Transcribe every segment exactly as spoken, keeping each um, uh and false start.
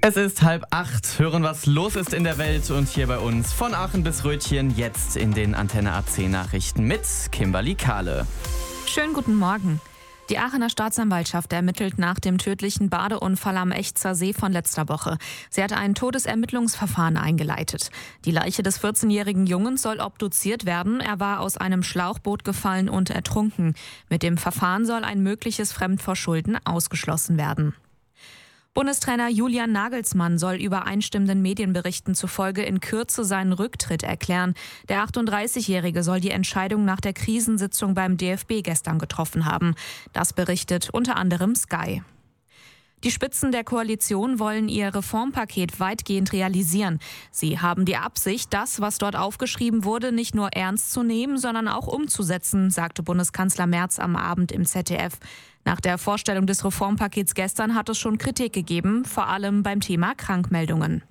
Es ist halb acht. Hören, was los ist in der Welt und hier bei uns von Aachen bis Rötchen jetzt in den Antenne A C Nachrichten mit Kimberly Kahle. Schönen guten Morgen. Die Aachener Staatsanwaltschaft ermittelt nach dem tödlichen Badeunfall am Echzer See von letzter Woche. Sie hat ein Todesermittlungsverfahren eingeleitet. Die Leiche des vierzehnjährigen Jungen soll obduziert werden. Er war aus einem Schlauchboot gefallen und ertrunken. Mit dem Verfahren soll ein mögliches Fremdverschulden ausgeschlossen werden. Bundestrainer Julian Nagelsmann soll übereinstimmenden Medienberichten zufolge in Kürze seinen Rücktritt erklären. Der achtunddreißigjährige soll die Entscheidung nach der Krisensitzung beim D F B gestern getroffen haben. Das berichtet unter anderem Sky. Die Spitzen der Koalition wollen ihr Reformpaket weitgehend realisieren. Sie haben die Absicht, das, was dort aufgeschrieben wurde, nicht nur ernst zu nehmen, sondern auch umzusetzen, sagte Bundeskanzler Merz am Abend im Z D F. Nach der Vorstellung des Reformpakets gestern hat es schon Kritik gegeben, vor allem beim Thema Krankmeldungen.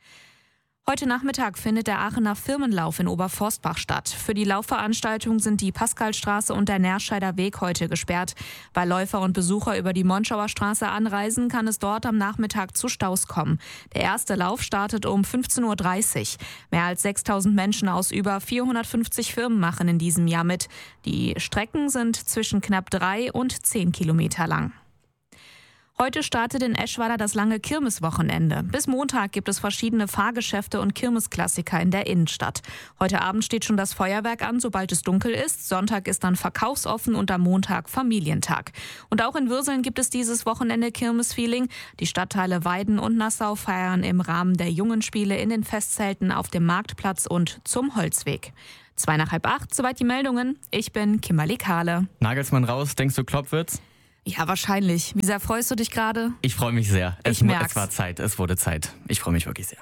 Heute Nachmittag findet der Aachener Firmenlauf in Oberforstbach statt. Für die Laufveranstaltung sind die Pascalstraße und der Nerscheider Weg heute gesperrt. Weil Läufer und Besucher über die Monschauer Straße anreisen, kann es dort am Nachmittag zu Staus kommen. Der erste Lauf startet um fünfzehn Uhr dreißig. Mehr als sechstausend Menschen aus über vierhundertfünfzig Firmen machen in diesem Jahr mit. Die Strecken sind zwischen knapp drei und zehn Kilometer lang. Heute startet in Eschweiler das lange Kirmeswochenende. Bis Montag gibt es verschiedene Fahrgeschäfte und Kirmesklassiker in der Innenstadt. Heute Abend steht schon das Feuerwerk an, sobald es dunkel ist. Sonntag ist dann verkaufsoffen und am Montag Familientag. Und auch in Würseln gibt es dieses Wochenende Kirmesfeeling. Die Stadtteile Weiden und Nassau feiern im Rahmen der Jungenspiele in den Festzelten auf dem Marktplatz und zum Holzweg. Zwei nach halb acht, soweit die Meldungen. Ich bin Kimberly Kahle. Nagelsmann raus, denkst du, Klopp wird's? Ja, wahrscheinlich. Wie sehr freust du dich gerade? Ich freue mich sehr. Es, Ich merk's. es war Zeit, es wurde Zeit. Ich freue mich wirklich sehr.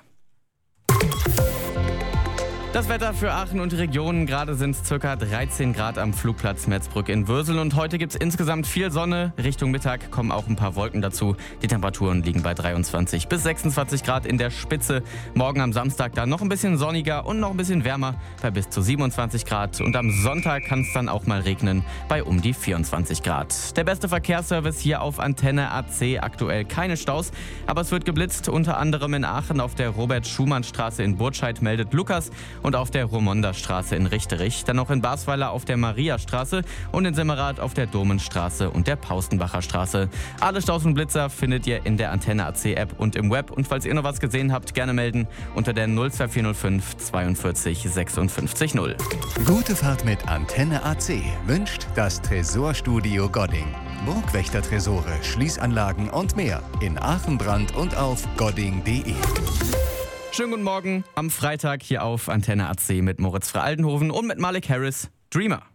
Das Wetter für Aachen und die Region. Gerade sind es ca. dreizehn Grad am Flugplatz Metzbrück in Würseln. Und heute gibt es insgesamt viel Sonne. Richtung Mittag kommen auch ein paar Wolken dazu. Die Temperaturen liegen bei dreiundzwanzig bis sechsundzwanzig Grad in der Spitze. Morgen am Samstag dann noch ein bisschen sonniger und noch ein bisschen wärmer bei bis zu siebenundzwanzig Grad. Und am Sonntag kann es dann auch mal regnen bei um die vierundzwanzig Grad. Der beste Verkehrsservice hier auf Antenne A C. Aktuell keine Staus, aber es wird geblitzt. Unter anderem in Aachen auf der Robert-Schumann-Straße in Burtscheid meldet Lukas. Und auf der Romonda-Straße in Richterich, dann noch in Basweiler auf der Mariastraße und in Semmerath auf der Domenstraße und der Paustenbacher Straße. Alle Staus und Blitzer findet ihr in der Antenne A C App und im Web. Und falls ihr noch was gesehen habt, gerne melden unter der null zwei vier null fünf zweiundvierzig sechsundfünfzig null. Gute Fahrt mit Antenne A C wünscht das Tresorstudio Godding. Burgwächter-Tresore, Schließanlagen und mehr in Aachen, Brand und auf godding punkt de. Schönen guten Morgen am Freitag hier auf Antenne A C mit Moritz Frey-Aldenhoven und mit Malik Harris, Dreamer.